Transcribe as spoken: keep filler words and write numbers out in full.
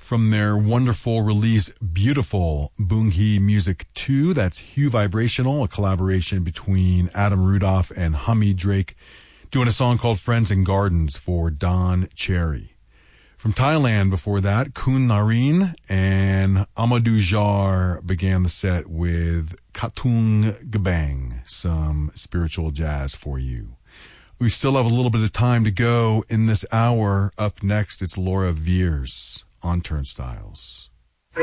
From their wonderful release, Beautiful, Bungi Music two. That's Hue Vibrational, a collaboration between Adam Rudolph and Hummy Drake, doing a song called Friends and Gardens for Don Cherry. From Thailand before that, Kun Narin and Amadou Jar began the set with Katung Gabang, some spiritual jazz for you. We still have a little bit of time to go in this hour. Up next, it's Laura Veers on Turnstiles.